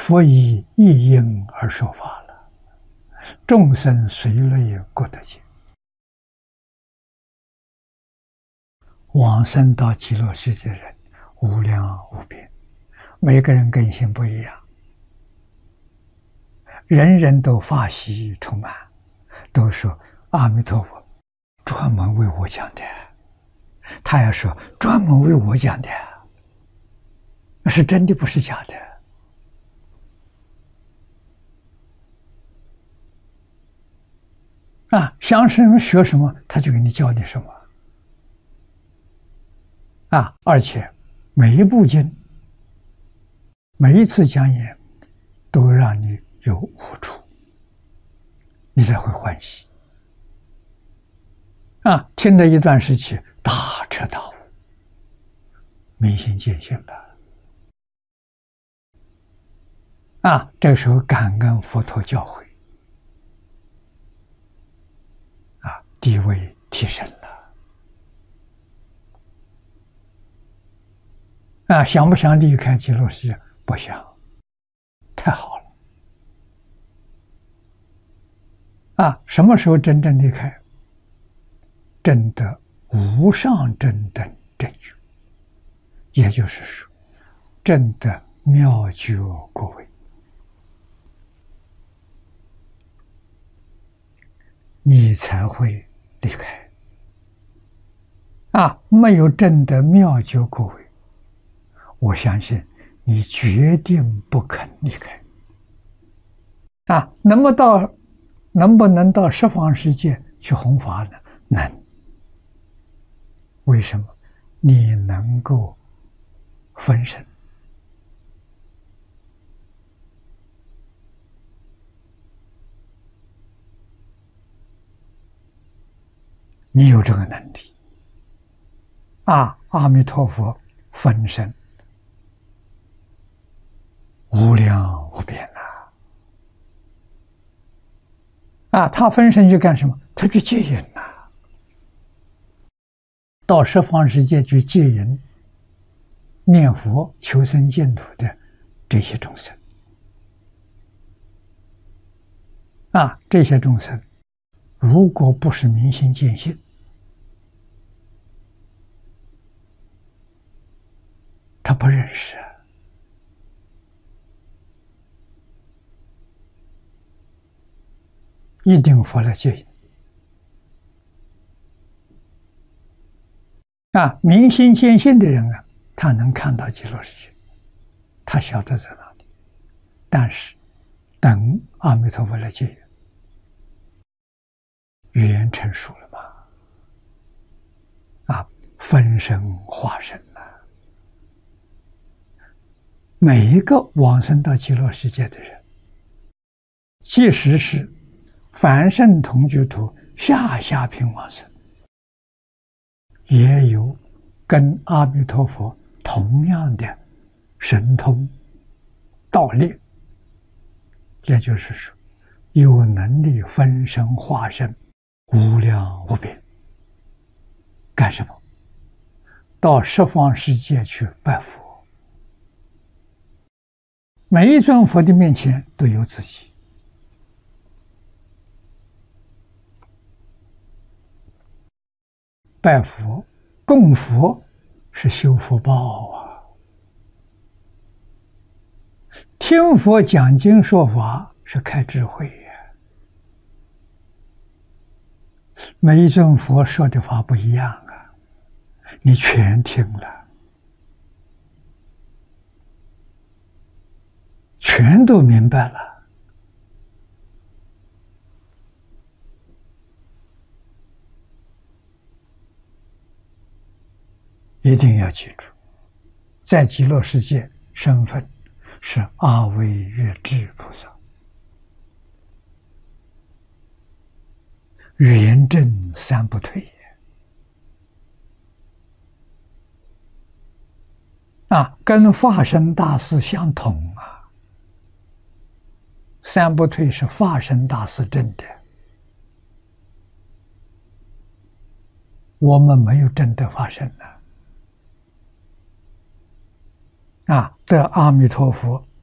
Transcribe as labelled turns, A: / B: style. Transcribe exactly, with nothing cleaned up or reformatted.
A: 佛以一因而受法了，众生随类各得见。往生到极乐世界的人无量无边，每个人根性不一样，人人都法喜充满，都说阿弥陀佛专门为我讲的，他要说专门为我讲的，那是真的，不是假的。啊，想什么学什么，他就给你教你什么。啊，而且每一部经，每一次讲演，都让你有悟处，你才会欢喜。啊，听了一段时期，大彻大悟，明心见性了。啊，这个时候感恩佛陀教诲，啊，地位提升了。啊，想不想离开极乐世界？不想，太好了。啊，什么时候真正离开？证得无上正等正觉，也就是说，证得妙觉果位，你才会离开。啊，没有证得妙觉果位，我相信你决定不肯离开。啊，能不到，能不能到十方世界去弘法呢？能。为什么？你能够分身。你有这个能力。啊，阿弥陀佛分身无量无边呐！啊，他分身去干什么？他去戒引呐，到十方世界去戒引念佛求生净土的这些众生。啊，这些众生如果不是明心见性，他不认识。一定佛来戒引。啊，明心见性的人啊，他能看到极乐世界，他晓得在哪里，但是等阿弥陀佛来戒引，缘成熟了嘛？啊，分身化身了。每一个往生到极乐世界的人，即使是凡圣同居土下下品往生，也有跟阿弥陀佛同样的神通道力，也就是说，有能力分身化身，无量无边。干什么？到十方世界去拜佛。每一尊佛的面前都有自己。拜佛、供佛是修福报啊，听佛讲经说法是开智慧呀。每一尊佛说的法不一样啊，你全听了，全都明白了。一定要记住，在极乐世界身份是阿惟越致菩萨，圆正三不退也。啊，跟法身大师相同啊。三不退是法身大师证的，我们没有证得法身呢。啊，得阿弥陀佛